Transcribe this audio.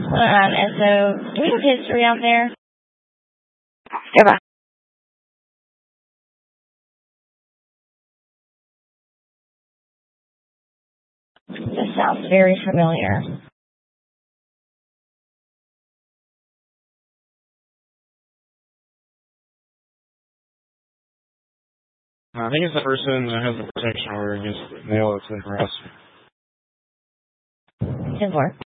And so, do we have history out there? Goodbye. This sounds very familiar. I think it's the person that has the protection order against the male that's been harassed. 10-4.